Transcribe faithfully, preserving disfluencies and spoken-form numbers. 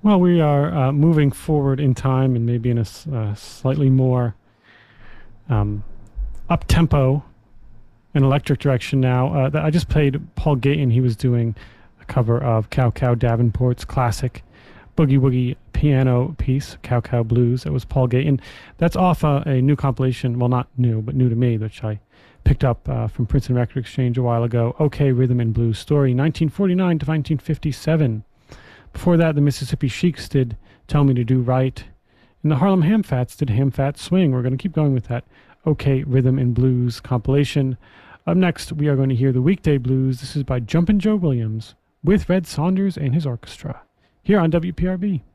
Well, we are uh, moving forward in time and maybe in a s- uh, slightly more um, up tempo and electric direction now. Uh, th- I just played Paul Gayton. He was doing a cover of Cow Cow Davenport's classic Boogie Woogie piano piece, Cow Cow Blues. That was Paul Gayton. That's off uh, a new compilation. Well, not new, but new to me, which I picked up uh, from Princeton Record Exchange a while ago. OK Rhythm and Blues Story, nineteen forty-nine to nineteen fifty-seven. Before that, the Mississippi Sheiks did Tell Me to Do Right. And the Harlem Hamfats did Ham Fat Swing. We're going to keep going with that OK Rhythm and Blues compilation. Up next, we are going to hear the Weekday Blues. This is by Jumpin' Joe Williams with Red Saunders and his orchestra here on W P R B.